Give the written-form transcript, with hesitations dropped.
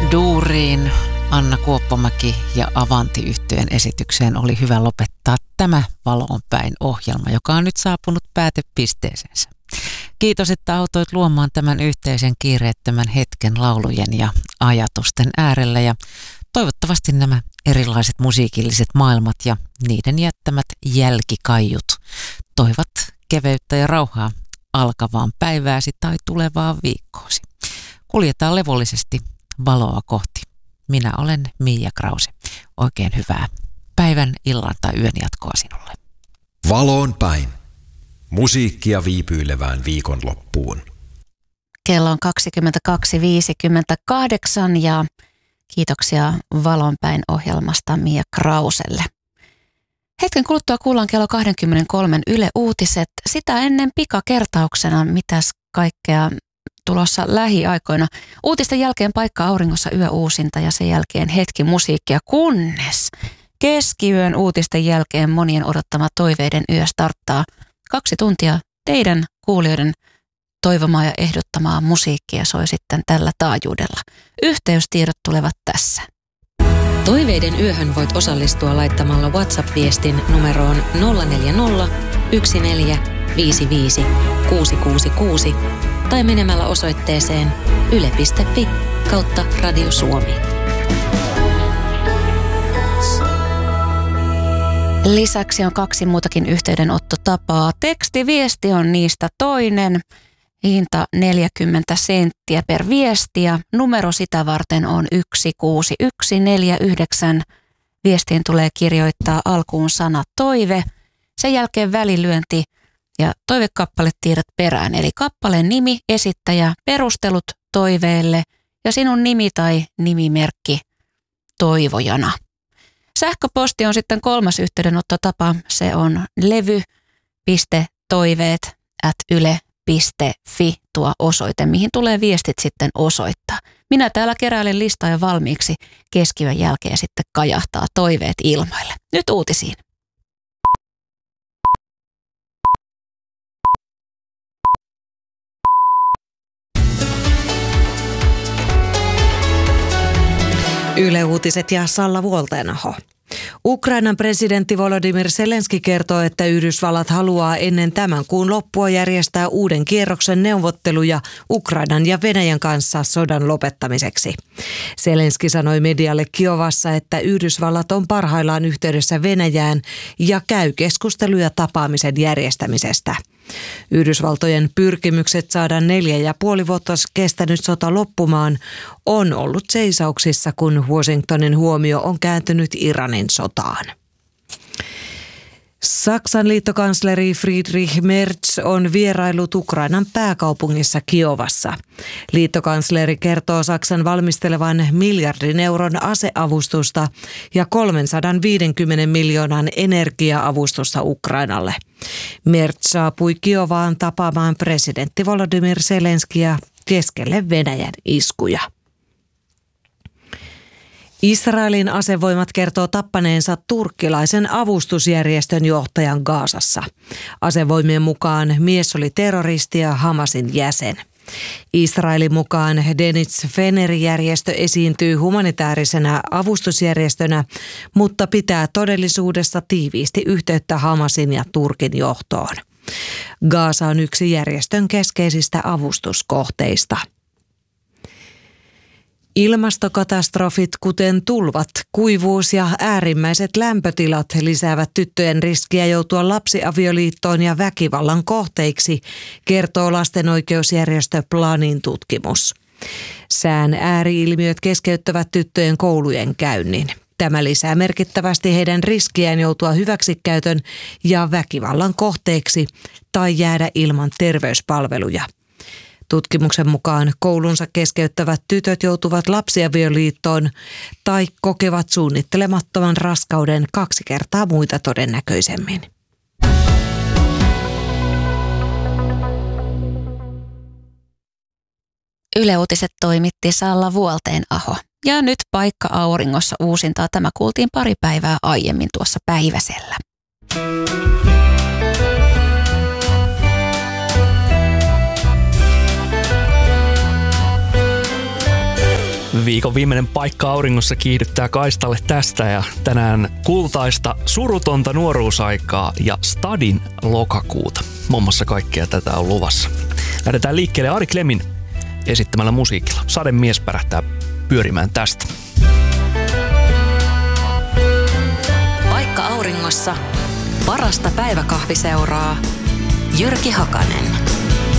Duuriin, Anna Kuoppamäki ja Avanti-yhtyeen esitykseen oli hyvä lopettaa tämä Valoon päin -ohjelma, joka on nyt saapunut päätepisteeseensä. Kiitos, että autoit luomaan tämän yhteisen kiireettömän hetken laulujen ja ajatusten äärellä, ja toivottavasti nämä erilaiset musiikilliset maailmat ja niiden jättämät jälkikaiut toivat keveyttä ja rauhaa alkavaan päivääsi tai tulevaa viikkoosi. Kuljetaan levollisesti valoa kohti. Minä olen Miia Krause. Oikein hyvää päivän, illan tai yön jatkoa sinulle. Valoon päin. Musiikkia viipyilevään viikonloppuun. Kello on 22.58 ja kiitoksia Valoon päin -ohjelmasta Miia Krauselle. Hetken kuluttua kuullaan kello 23 Yle Uutiset. Sitä ennen pikakertauksena, mitäs kaikkea tulossa lähiaikoina. Uutisten jälkeen Paikka auringossa yöuusinta ja sen jälkeen hetki musiikkia, kunnes keskiyön uutisten jälkeen monien odottama Toiveiden yö starttaa. 2 tuntia teidän kuulijoiden toivomaa ja ehdottamaa musiikkia soi sitten tällä taajuudella. Yhteystiedot tulevat tässä. Toiveiden yöhön voit osallistua laittamalla WhatsApp-viestin numeroon 040 1455 666 tai menemällä osoitteeseen yle.fi/Radio Suomi. Lisäksi on 2 muutakin yhteydenottotapaa. Tekstiviesti on niistä toinen. Hinta 40 senttiä per viesti ja numero sitä varten on 16149. Viestiin tulee kirjoittaa alkuun sana toive, sen jälkeen välilyönti ja toivekappaletiedot perään. Eli kappaleen nimi, esittäjä, perustelut toiveelle ja sinun nimi tai nimimerkki toivojana. Sähköposti on sitten 3. yhteydenottotapa. Se on levy.toiveet@yle.fi, tuo osoite, mihin tulee viestit sitten osoittaa. Minä täällä keräilen listaa jo valmiiksi keskiyön jälkeen sitten kajahtaa toiveet ilmoille. Nyt uutisiin. Yle Uutiset ja Salla Vuolteenaho. Ukrainan presidentti Volodymyr Zelenski kertoo, että Yhdysvallat haluaa ennen tämän kuun loppua järjestää uuden kierroksen neuvotteluja Ukrainan ja Venäjän kanssa sodan lopettamiseksi. Zelenski sanoi medialle Kiovassa, että Yhdysvallat on parhaillaan yhteydessä Venäjään ja käy keskusteluja tapaamisen järjestämisestä. Yhdysvaltojen pyrkimykset saada 4,5 vuotta kestänyt sota loppumaan on ollut seisauksissa, kun Washingtonin huomio on kääntynyt Iranin sotaan. Saksan liittokansleri Friedrich Merz on vierailut Ukrainan pääkaupungissa Kiovassa. Liittokansleri kertoo Saksan valmistelevan miljardin euron aseavustusta ja 350 miljoonan energia-avustusta Ukrainalle. Merz saapui Kiovaan tapaamaan presidentti Volodymyr Zelenskiä keskelle Venäjän iskuja. Israelin asevoimat kertoo tappaneensa turkkilaisen avustusjärjestön johtajan Gazassa. Asevoimien mukaan mies oli terroristi ja Hamasin jäsen. Israelin mukaan Denitz Feneri-järjestö esiintyy humanitaarisena avustusjärjestönä, mutta pitää todellisuudessa tiiviisti yhteyttä Hamasin ja Turkin johtoon. Gaza on yksi järjestön keskeisistä avustuskohteista. Ilmastokatastrofit, kuten tulvat, kuivuus ja äärimmäiset lämpötilat lisäävät tyttöjen riskiä joutua lapsiavioliittoon ja väkivallan kohteiksi, kertoo lastenoikeusjärjestö Planin tutkimus. Sään ääriilmiöt keskeyttävät tyttöjen koulujen käynnin. Tämä lisää merkittävästi heidän riskiään joutua hyväksikäytön ja väkivallan kohteeksi tai jäädä ilman terveyspalveluja. Tutkimuksen mukaan koulunsa keskeyttävät tytöt joutuvat lapsiavioliittoon tai kokevat suunnittelemattoman raskauden 2 kertaa muita todennäköisemmin. Yle Uutiset toimitti Salla Vuolteenaho. Ja nyt Paikka auringossa uusintaa. Tämä kuultiin pari päivää aiemmin tuossa päiväsellä. Viikon viimeinen paikka auringossa kiihdyttää kaistalle tästä ja tänään kultaista surutonta nuoruusaikaa ja Stadin lokakuuta. Muun muassa kaikkea tätä on luvassa. Lähdetään liikkeelle Ari Klemin esittämällä musiikilla. Sademies pärähtää pyörimään tästä. Paikka auringossa. Parasta päiväkahviseuraa. Jyrki Hakanen.